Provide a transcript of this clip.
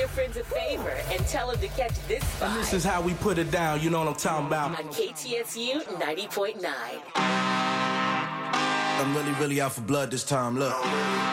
your friends a favor and tell them to catch this spot. And this is how we put it down, you know what I'm talking about. On KTSU 90.9. I'm really out for blood this time, look.